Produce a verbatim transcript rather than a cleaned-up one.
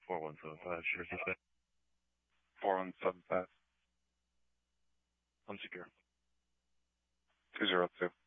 four one seven five, share suspect. four one seven five. Unsecure. two zero two.